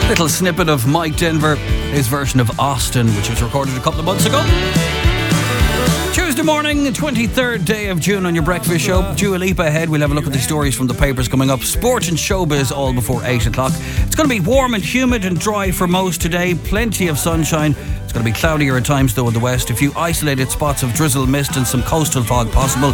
Little snippet of Mike Denver, his version of Austin, which was recorded a couple of months ago. Tuesday morning, 23rd day of June on your breakfast show. Dua Lipa ahead. We'll have a look at the stories from the papers coming up. Sport and showbiz all before 8 o'clock. It's going to be warm and humid and dry for most today. Plenty of sunshine. It's going to be cloudier at times though in the west. A few isolated spots of drizzle, mist and some coastal fog possible.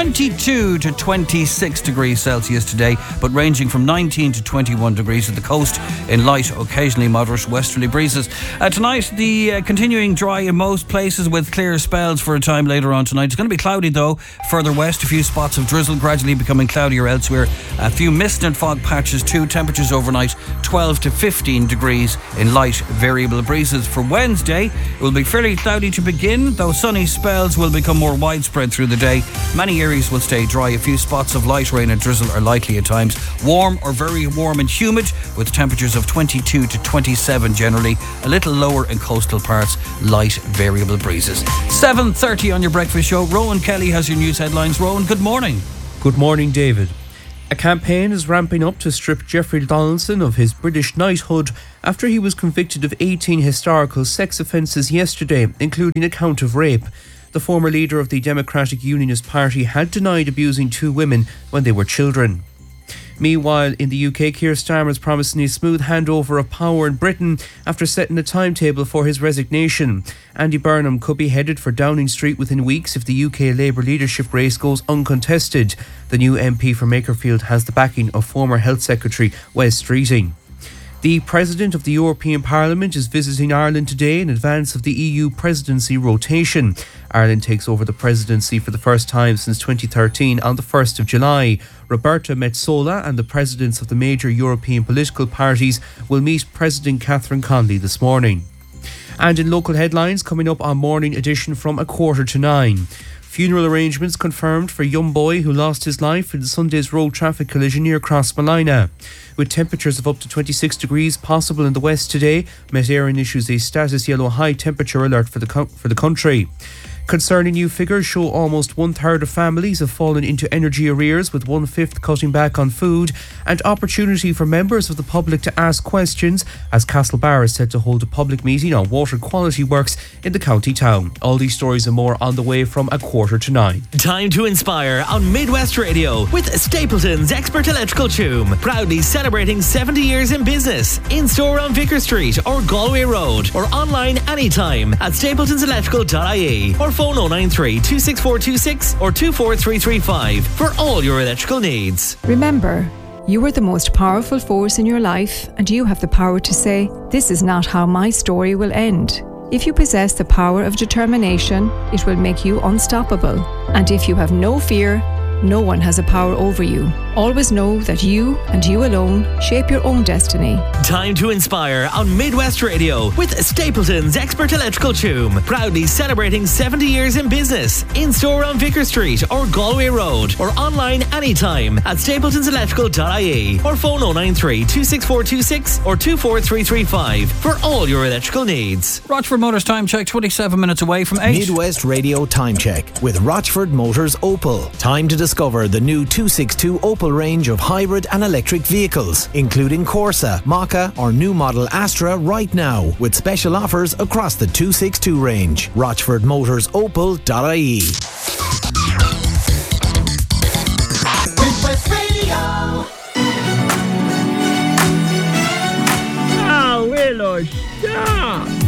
22 to 26 degrees Celsius today, but ranging from 19 to 21 degrees at the coast in light, occasionally moderate westerly breezes. Tonight, the continuing dry in most places with clear spells for a time later on tonight. It's going to be cloudy though further west. A few spots of drizzle gradually becoming cloudier elsewhere. A few mist and fog patches too. Temperatures overnight 12 to 15 degrees in light variable breezes. For Wednesday, it will be fairly cloudy to begin, though sunny spells will become more widespread through the day. Many areas will stay dry. A few spots of light rain and drizzle are likely at times. Warm or very warm and humid with temperatures of 22 to 27 generally. A little lower in coastal parts. Light variable breezes. 7:30 on your breakfast show. Rowan Kelly has your news headlines. Rowan, good morning. Good morning, David. A campaign is ramping up to strip Jeffrey Donaldson of his British knighthood after he was convicted of 18 historical sex offences yesterday, including a count of rape. The former leader of the Democratic Unionist Party had denied abusing 2 women when they were children. Meanwhile, in the UK, Keir Starmer is promising a smooth handover of power in Britain after setting a timetable for his resignation. Andy Burnham could be headed for Downing Street within weeks if the UK Labour leadership race goes uncontested. The new MP for Makerfield has the backing of former Health Secretary Wes Streeting. The President of the European Parliament is visiting Ireland today in advance of the EU presidency rotation. Ireland takes over the presidency for the first time since 2013 on the 1st of July. Roberta Metsola and the presidents of the major European political parties will meet President Catherine Conley this morning. And in local headlines, coming up on Morning Edition from 8:45. Funeral arrangements confirmed for a young boy who lost his life in Sunday's road traffic collision near Crossmolina. With temperatures of up to 26 degrees possible in the west today, Met Éireann issues a status yellow high temperature alert for the country. Concerning new figures show almost 1/3 of families have fallen into energy arrears, with 1/5 cutting back on food, and opportunity for members of the public to ask questions as Castlebar is set to hold a public meeting on water quality works in the county town. All these stories and more on the way from 8:45. Time to inspire on Midwest Radio with Stapleton's Expert Electrical Choom, proudly celebrating 70 years in business. In store on Vicar Street or Galway Road, or online anytime at stapletonselectrical.ie, or phone 093 26426 or 24335 for all your electrical needs. Remember, you are the most powerful force in your life, and you have the power to say, "This is not how my story will end." If you possess the power of determination, it will make you unstoppable. And if you have no fear, no one has a power over you. Always know that you and you alone shape your own destiny. Time to inspire on Midwest Radio with Stapleton's Expert Electrical Choom, proudly celebrating 70 years in business. In store on Vicar Street or Galway Road, or online anytime at stapletonselectrical.ie, or phone 093 26426 or 24335 for all your electrical needs. Rochford Motors time check, 27 minutes away from 8. Midwest Radio time check with Rochford Motors Opel. Time to discover the new 262 Opel range of hybrid and electric vehicles, including Corsa, Mokka or new model Astra right now, with special offers across the 262 range. RochfordMotorsOpel.ie. Midwest Radio. Ah, Willow, stop!